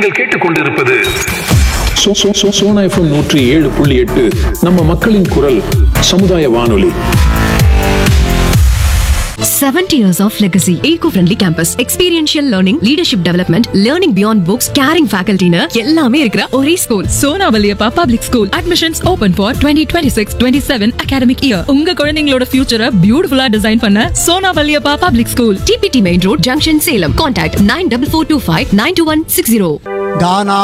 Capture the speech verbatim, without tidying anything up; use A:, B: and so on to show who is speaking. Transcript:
A: நீங்கள் கேட்டுக்கொண்டிருப்பது
B: so- so- so- Sona FM நூற்றி ஏழு புள்ளி எட்டு நம்ம மக்களின் குரல் சமுதாய வானொலி.
C: seventy years of legacy. Eco-friendly campus. Experiential learning, leadership development, learning beyond books, caring faculty னு எல்லாமே இருக்கிற ஒரே school.
D: Sona Valliappa public school. Admissions open for twenty twenty-six twenty-seven academic year. உங்க குழந்தைகளோட ஃபியூச்சரை பியூட்டிஃபுல்லா டிசைன் பண்ண Sona Valliappa public school.
C: T P T Main Road, Junction, Salem. Contact nine four four two five nine two one six zero.
E: கானா